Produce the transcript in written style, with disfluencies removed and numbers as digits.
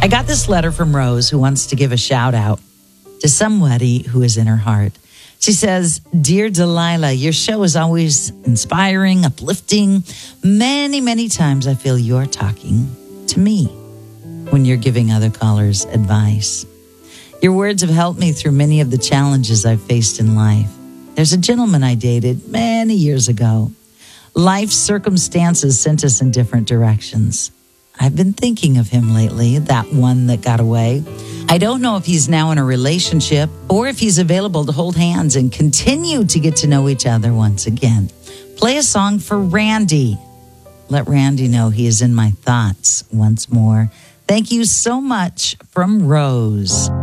I got this letter from Rose, who wants to give a shout out to somebody who is in her heart. She says, "Dear Delilah, your show is always inspiring, uplifting. Many, many times I feel you're talking to me when you're giving other callers advice. Your words have helped me through many of the challenges I've faced in life. There's a gentleman I dated many years ago. Life circumstances sent us in different directions. I've been thinking of him lately, that one that got away. I don't know if he's now in a relationship or if he's available to hold hands and continue to get to know each other once again. Play a song for Randy. Let Randy know he is in my thoughts once more. Thank you so much, from Rose."